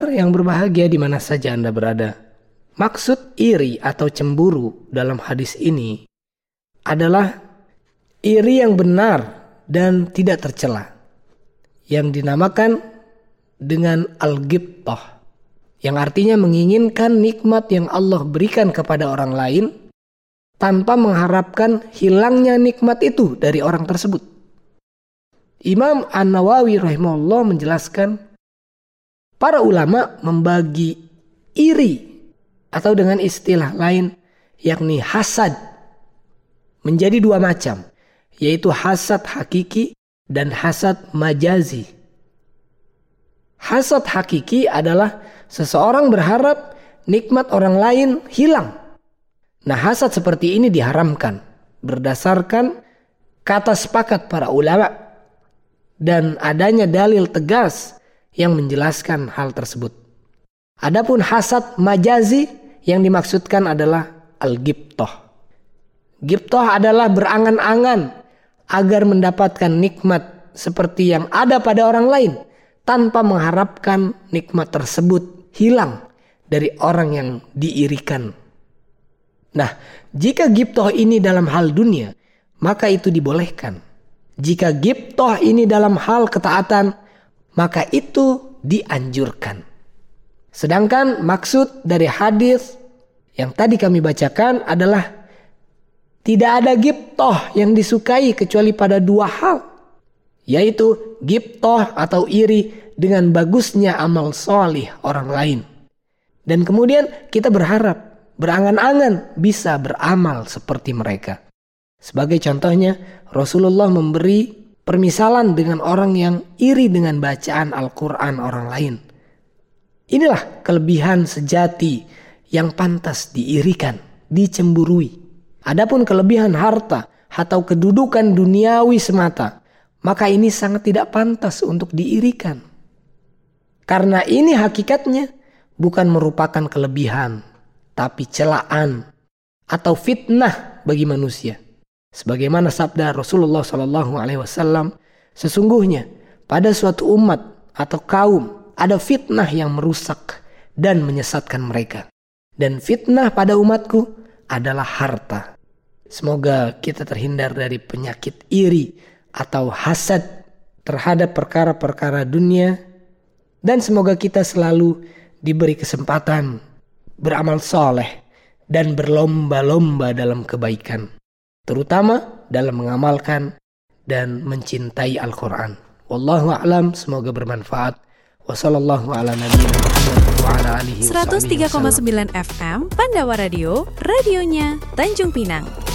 yang berbahagia di mana saja Anda berada. Maksud iri atau cemburu dalam hadis ini adalah iri yang benar dan tidak tercela, yang dinamakan dengan al-ghibthah, yang artinya menginginkan nikmat yang Allah berikan kepada orang lain tanpa mengharapkan hilangnya nikmat itu dari orang tersebut. Imam An-Nawawi rahimahullah menjelaskan, para ulama membagi iri atau dengan istilah lain yakni hasad menjadi dua macam, yaitu hasad hakiki dan hasad majazi. Hasad hakiki adalah seseorang berharap nikmat orang lain hilang. Nah, hasad seperti ini diharamkan berdasarkan kata sepakat para ulama dan adanya dalil tegas yang menjelaskan hal tersebut. Adapun hasad majazi yang dimaksudkan adalah al-ghibthah. Ghibthah adalah berangan-angan agar mendapatkan nikmat seperti yang ada pada orang lain tanpa mengharapkan nikmat tersebut hilang dari orang yang diirikan. Nah, jika ghibthah ini dalam hal dunia, maka itu dibolehkan. Jika ghibthah ini dalam hal ketaatan, maka itu dianjurkan. Sedangkan maksud dari hadis yang tadi kami bacakan adalah tidak ada ghibthah yang disukai kecuali pada dua hal, yaitu ghibthah atau iri dengan bagusnya amal solih orang lain. Dan kemudian kita berharap, berangan-angan bisa beramal seperti mereka. Sebagai contohnya, Rasulullah memberi permisalan dengan orang yang iri dengan bacaan Al-Quran orang lain. Inilah kelebihan sejati yang pantas diirikan, dicemburui. Adapun kelebihan harta atau kedudukan duniawi semata, maka ini sangat tidak pantas untuk diirikan. Karena ini hakikatnya bukan merupakan kelebihan, tapi celaan atau fitnah bagi manusia. Sebagaimana sabda Rasulullah SAW, sesungguhnya pada suatu umat atau kaum ada fitnah yang merusak dan menyesatkan mereka. Dan fitnah pada umatku adalah harta. Semoga kita terhindar dari penyakit iri atau hasad terhadap perkara-perkara dunia. Dan semoga kita selalu diberi kesempatan beramal soleh dan berlomba-lomba dalam kebaikan, terutama dalam mengamalkan dan mencintai Al-Quran. Wallahu a'lam, semoga bermanfaat. Wassallallahu ala nabiyina Muhammad wa ala alihi 103,9 FM Pandawa Radio, radionya Tanjung Pinang.